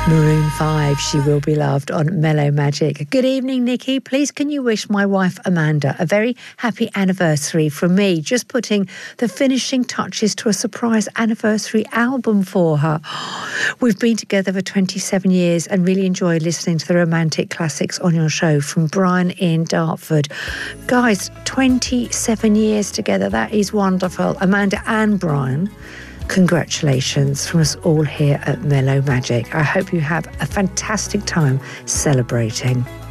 Maroon 5, She Will Be Loved on Mellow Magic. Good evening, Nikki. Please can you wish my wife Amanda a very happy anniversary from me? Just putting the finishing touches to a surprise anniversary album for her. We've been together for 27 years and really enjoy listening to the romantic classics on your show. From Brian in Dartford. Guys, 27 years together. That is wonderful. Amanda and Brian, congratulations from us all here at Mellow Magic. I hope you have a fantastic time celebrating.